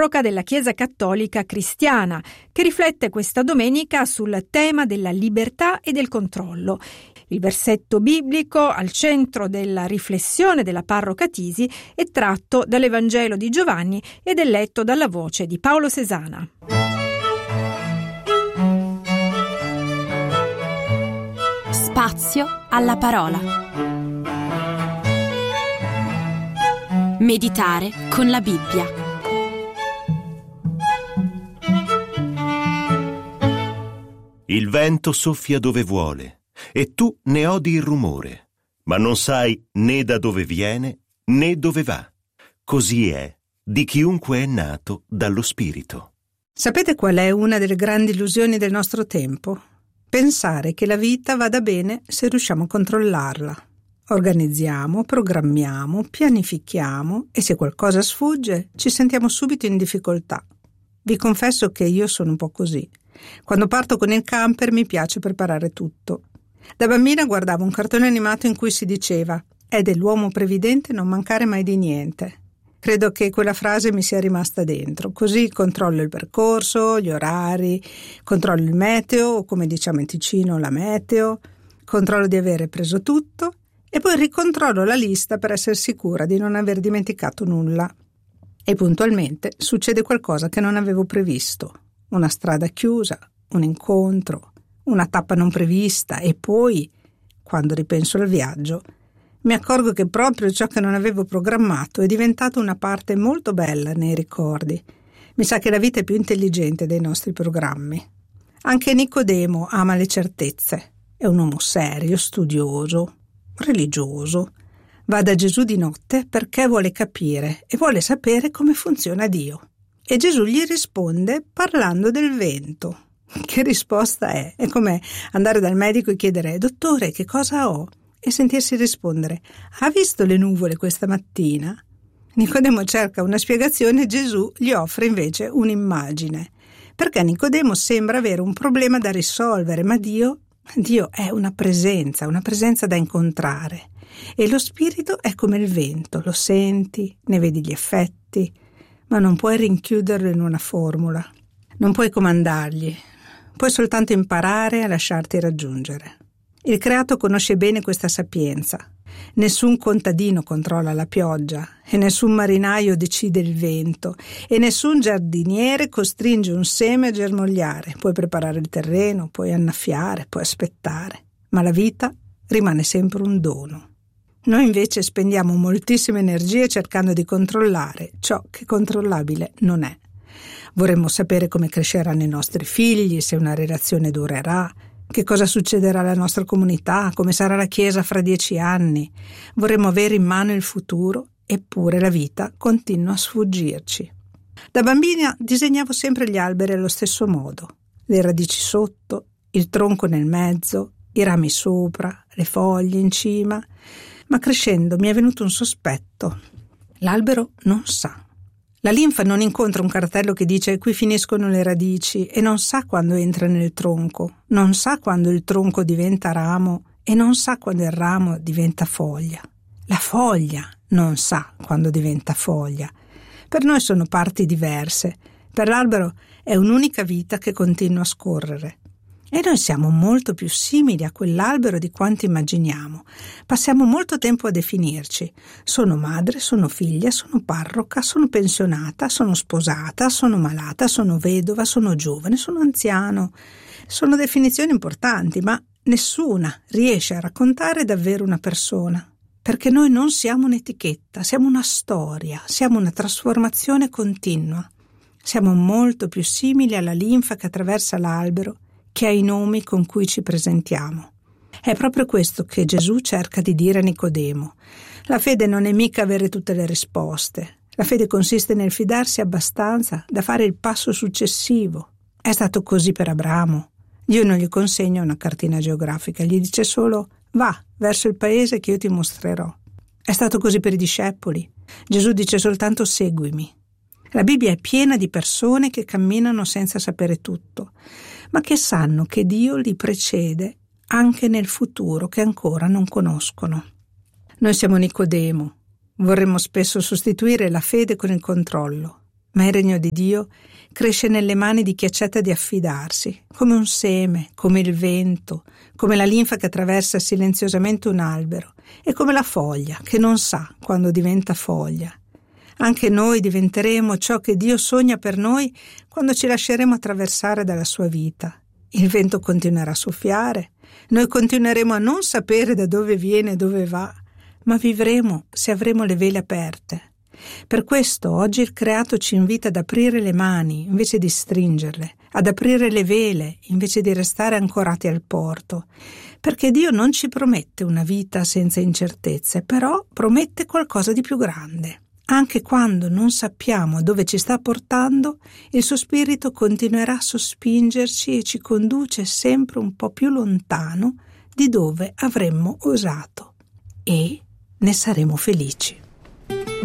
parroca della Chiesa Cattolica Cristiana, che riflette questa domenica sul tema della libertà e del controllo. Il versetto biblico al centro della riflessione della parroca Tisi è tratto dall'Evangelo di Giovanni ed è letto dalla voce di Paolo Sesana. Spazio alla parola. Meditare con la Bibbia. Il vento soffia dove vuole e tu ne odi il rumore, ma non sai né da dove viene né dove va. Così è di chiunque è nato dallo Spirito. Sapete qual è una delle grandi illusioni del nostro tempo? Pensare che la vita vada bene se riusciamo a controllarla. Organizziamo, programmiamo, pianifichiamo e se qualcosa sfugge ci sentiamo subito in difficoltà. Vi confesso che io sono un po' così. Quando parto con il camper mi piace preparare tutto. Da bambina guardavo un cartone animato in cui si diceva «È dell'uomo previdente non mancare mai di niente». Credo che quella frase mi sia rimasta dentro, così controllo il percorso, gli orari, controllo il meteo, o come diciamo in Ticino la meteo, controllo di avere preso tutto e poi ricontrollo la lista per essere sicura di non aver dimenticato nulla. E puntualmente succede qualcosa che non avevo previsto, una strada chiusa, un incontro, una tappa non prevista e poi, quando ripenso al viaggio, mi accorgo che proprio ciò che non avevo programmato è diventato una parte molto bella nei ricordi. Mi sa che la vita è più intelligente dei nostri programmi. Anche Nicodemo ama le certezze. È un uomo serio, studioso, religioso. Va da Gesù di notte perché vuole capire e vuole sapere come funziona Dio. E Gesù gli risponde parlando del vento. Che risposta è? È come andare dal medico e chiedere «Dottore, che cosa ho?» e sentirsi rispondere «Ha visto le nuvole questa mattina?» Nicodemo cerca una spiegazione e Gesù gli offre invece un'immagine, perché Nicodemo sembra avere un problema da risolvere, ma Dio è una presenza da incontrare e lo spirito è come il vento, lo senti, ne vedi gli effetti, ma non puoi rinchiuderlo in una formula, non puoi comandargli, puoi soltanto imparare a lasciarti raggiungere. Il creato conosce bene questa sapienza. Nessun contadino controlla la pioggia e nessun marinaio decide il vento e nessun giardiniere costringe un seme a germogliare. Puoi preparare il terreno, puoi annaffiare, puoi aspettare, ma la vita rimane sempre un dono. Noi invece spendiamo moltissime energie cercando di controllare ciò che controllabile non è. Vorremmo sapere come cresceranno i nostri figli, se una relazione durerà, che cosa succederà alla nostra comunità, come sarà la Chiesa fra 10 anni. Vorremmo avere in mano il futuro, eppure la vita continua a sfuggirci. Da bambina disegnavo sempre gli alberi allo stesso modo. Le radici sotto, il tronco nel mezzo, i rami sopra, le foglie in cima. Ma crescendo mi è venuto un sospetto. L'albero non sa. La linfa non incontra un cartello che dice qui finiscono le radici e non sa quando entra nel tronco, non sa quando il tronco diventa ramo e non sa quando il ramo diventa foglia. La foglia non sa quando diventa foglia. Per noi sono parti diverse, per l'albero è un'unica vita che continua a scorrere. E noi siamo molto più simili a quell'albero di quanto immaginiamo. Passiamo molto tempo a definirci. Sono madre, sono figlia, sono parroca, sono pensionata, sono sposata, sono malata, sono vedova, sono giovane, sono anziano. Sono definizioni importanti, ma nessuna riesce a raccontare davvero una persona. Perché noi non siamo un'etichetta, siamo una storia, siamo una trasformazione continua. Siamo molto più simili alla linfa che attraversa l'albero che ai nomi con cui ci presentiamo. È proprio questo che Gesù cerca di dire a Nicodemo. La fede non è mica avere tutte le risposte. La fede consiste nel fidarsi abbastanza da fare il passo successivo. È stato così per Abramo. Dio non gli consegna una cartina geografica, gli dice solo «Va verso il paese che io ti mostrerò». È stato così per i discepoli. Gesù dice soltanto «Seguimi». La Bibbia è piena di persone che camminano senza sapere tutto, ma che sanno che Dio li precede anche nel futuro che ancora non conoscono. Noi siamo Nicodemo. Vorremmo spesso sostituire la fede con il controllo. Ma il regno di Dio cresce nelle mani di chi accetta di affidarsi, come un seme, come il vento, come la linfa che attraversa silenziosamente un albero e come la foglia che non sa quando diventa foglia. Anche noi diventeremo ciò che Dio sogna per noi quando ci lasceremo attraversare dalla sua vita. Il vento continuerà a soffiare, noi continueremo a non sapere da dove viene e dove va, ma vivremo se avremo le vele aperte. Per questo oggi il Creato ci invita ad aprire le mani invece di stringerle, ad aprire le vele invece di restare ancorati al porto, perché Dio non ci promette una vita senza incertezze, però promette qualcosa di più grande. Anche quando non sappiamo dove ci sta portando, il suo spirito continuerà a sospingerci e ci conduce sempre un po' più lontano di dove avremmo osato. E ne saremo felici.